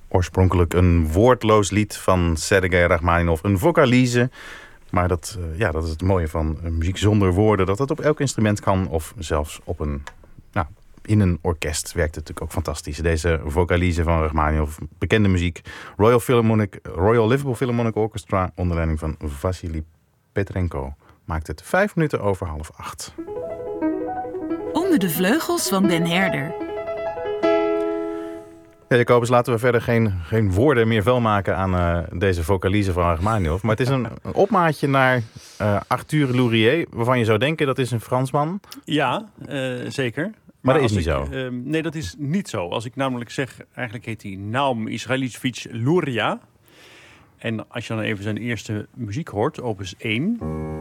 Oorspronkelijk een woordloos lied van Sergei Rachmaninov, een vocalize. Maar dat is het mooie van muziek zonder woorden. Dat het op elk instrument kan of zelfs in een orkest werkt het natuurlijk ook fantastisch. Deze vocalize van Rachmaninov, bekende muziek. Royal Liverpool Philharmonic Orchestra onder leiding van Vassily Petrenko maakt het 8:05. Onder de vleugels van Den Herder. Ja, Jacobus, laten we verder geen woorden meer vuil maken aan deze vocalize van Rachmaninov. Maar het is een opmaatje naar Arthur Lourier, waarvan je zou denken dat is een Fransman. Ja, zeker. Maar dat is niet zo. Nee, dat is niet zo. Als ik namelijk zeg, eigenlijk heet hij Naum Israelitsevich Luria. En als je dan even zijn eerste muziek hoort, opus 1...